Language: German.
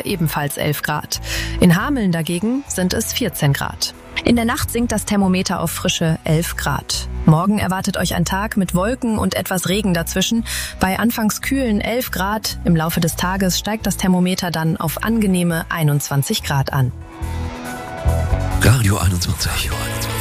ebenfalls 11 Grad. In Hameln dagegen sind es 14 Grad. In der Nacht sinkt das Thermometer auf frische 11 Grad. Morgen erwartet euch ein Tag mit Wolken und etwas Regen dazwischen. Bei anfangs kühlen 11 Grad im Laufe des Tages steigt das Thermometer dann auf angenehme 21 Grad an. Radio 21.